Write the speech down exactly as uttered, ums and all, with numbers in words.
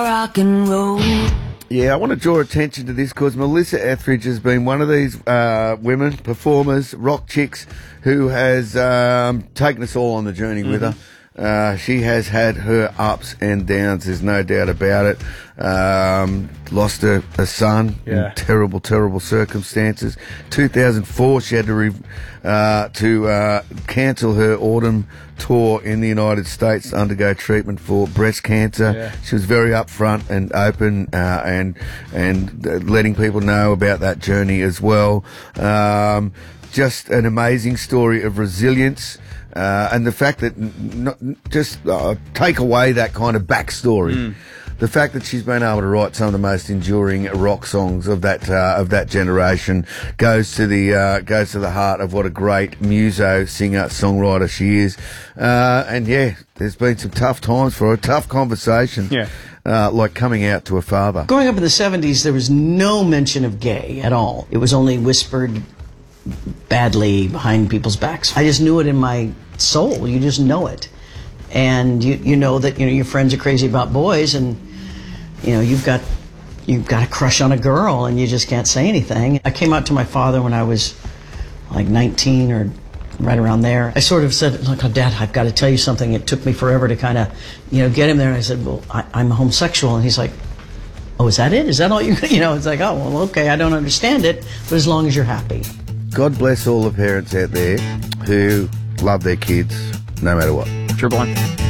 Rock and roll. Yeah, I want to draw attention to this because Melissa Etheridge has been one of these uh, women, performers, rock chicks, who has um, taken us all on the journey mm-hmm. with her. Uh, she has had her ups and downs, there's no doubt about it. Um, lost a, a son yeah. in terrible, terrible circumstances. two thousand four, she had to re, uh, to uh, cancel her autumn tour in the United States to undergo treatment for breast cancer. Yeah. She was very upfront and open uh, and and uh, letting people know about that journey as well. Um, just an amazing story of resilience. Uh, and the fact that n- n- just uh, take away that kind of backstory, mm. the fact that she's been able to write some of the most enduring rock songs of that uh, of that generation goes to the uh, goes to the heart of what a great muso singer songwriter she is. Uh, and yeah, there's been some tough times for her, tough conversations. Yeah. Uh, like coming out to her father. Growing up in the seventies, there was no mention of gay at all. It was only whispered badly behind people's backs. I just knew it in my soul. You just know it. And you you know that you know your friends are crazy about boys, and you know you've got you've got a crush on a girl and you just can't say anything. I came out to my father when I was like nineteen or right around there. I sort of said, look, Dad, I've got to tell you something. It took me forever to kind of, you know, get him there. And I said, well, I, I'm homosexual. And he's like, oh, is that it? Is that all you, you know, it's like, oh, well, okay, I don't understand it, but as long as you're happy. God bless all the parents out there who love their kids no matter what. Triple M.